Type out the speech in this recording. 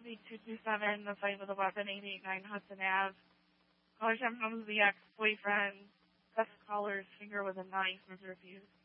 227, the fight with a weapon, 889 Hudson Ave. Caller 7 was the ex-boyfriend. Gus caller's finger with a knife was refused.